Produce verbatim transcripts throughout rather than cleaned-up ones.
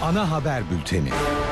Ana haber bülteni.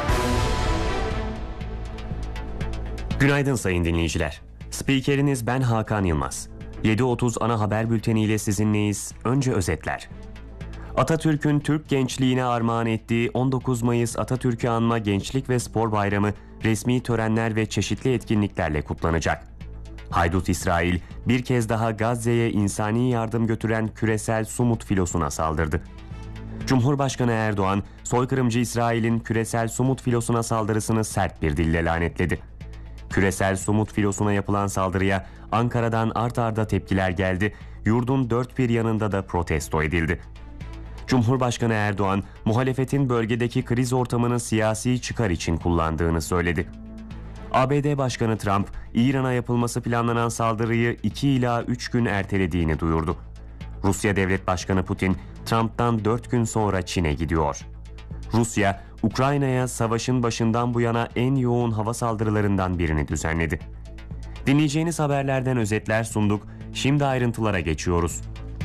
Günaydın sayın dinleyiciler. Spikeriniz ben Hakan Yılmaz. yedi otuz ana haber bülteni ile sizinleyiz. Önce özetler. Atatürk'ün Türk gençliğine armağan ettiği on dokuz Mayıs Atatürk'ü anma Gençlik ve Spor Bayramı resmi törenler ve çeşitli etkinliklerle kutlanacak. Haydut İsrail bir kez daha Gazze'ye insani yardım götüren küresel Sumut filosuna saldırdı. Cumhurbaşkanı Erdoğan, soykırımcı İsrail'in küresel Sumut filosuna saldırısını sert bir dille lanetledi. Küresel Sumut filosuna yapılan saldırıya Ankara'dan art arda tepkiler geldi, yurdun dört bir yanında da protesto edildi. Cumhurbaşkanı Erdoğan, muhalefetin bölgedeki kriz ortamını siyasi çıkar için kullandığını söyledi. A B D Başkanı Trump, İran'a yapılması planlanan saldırıyı iki ila üç gün ertelediğini duyurdu. Rusya Devlet Başkanı Putin, Trump'tan dört gün sonra Çin'e gidiyor. Rusya, Ukrayna'ya savaşın başından bu yana en yoğun hava saldırılarından birini düzenledi. Dinleyeceğiniz haberlerden özetler sunduk, şimdi ayrıntılara geçiyoruz.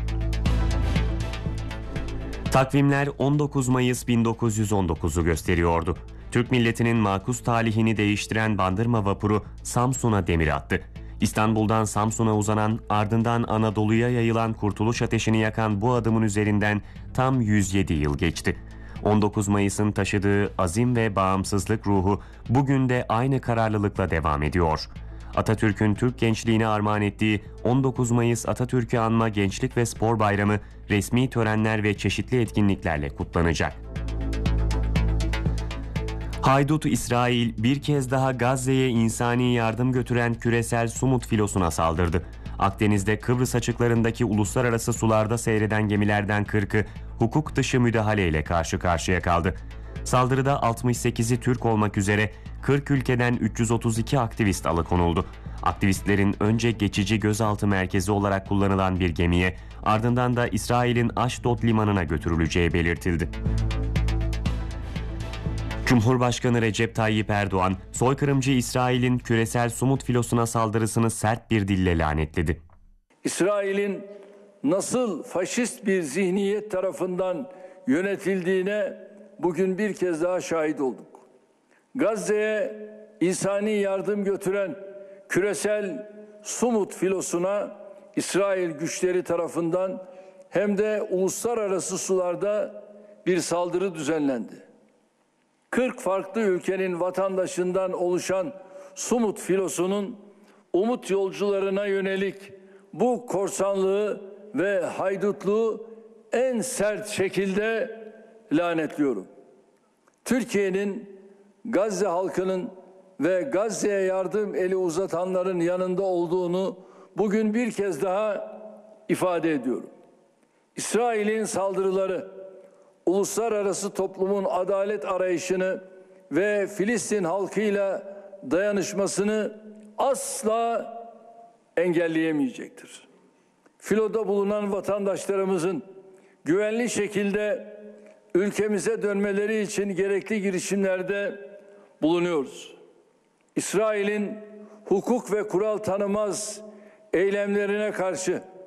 Takvimler on dokuz Mayıs bin dokuz yüz on dokuzu gösteriyordu. Türk milletinin makus talihini değiştiren Bandırma vapuru Samsun'a demir attı. İstanbul'dan Samsun'a uzanan, ardından Anadolu'ya yayılan kurtuluş ateşini yakan bu adımın üzerinden tam yüz yedi yıl geçti. on dokuz Mayıs'ın taşıdığı azim ve bağımsızlık ruhu bugün de aynı kararlılıkla devam ediyor. Atatürk'ün Türk gençliğine armağan ettiği on dokuz Mayıs Atatürk'ü anma Gençlik ve Spor Bayramı resmi törenler ve çeşitli etkinliklerle kutlanacak. Haydut İsrail bir kez daha Gazze'ye insani yardım götüren küresel Sumut filosuna saldırdı. Akdeniz'de Kıbrıs açıklarındaki uluslararası sularda seyreden gemilerden kırkı hukuk dışı müdahaleyle karşı karşıya kaldı. Saldırıda altmış sekizi Türk olmak üzere kırk ülkeden üç yüz otuz iki aktivist alıkonuldu. Aktivistlerin önce geçici gözaltı merkezi olarak kullanılan bir gemiye, ardından da İsrail'in Aşdod limanına götürüleceği belirtildi. Cumhurbaşkanı Recep Tayyip Erdoğan, soykırımcı İsrail'in küresel Sumut filosuna saldırısını sert bir dille lanetledi. İsrail'in nasıl faşist bir zihniyet tarafından yönetildiğine bugün bir kez daha şahit olduk. Gazze'ye insani yardım götüren küresel Sumut filosuna İsrail güçleri tarafından hem de uluslararası sularda bir saldırı düzenlendi. kırk farklı ülkenin vatandaşından oluşan Sumut filosunun umut yolcularına yönelik bu korsanlığı ve haydutluğu en sert şekilde lanetliyorum. Türkiye'nin Gazze halkının ve Gazze'ye yardım eli uzatanların yanında olduğunu bugün bir kez daha ifade ediyorum. İsrail'in saldırıları uluslararası toplumun adalet arayışını ve Filistin halkıyla dayanışmasını asla engelleyemeyecektir. Filoda bulunan vatandaşlarımızın güvenli şekilde ülkemize dönmeleri için gerekli girişimlerde bulunuyoruz. İsrail'in hukuk ve kural tanımaz eylemlerine karşı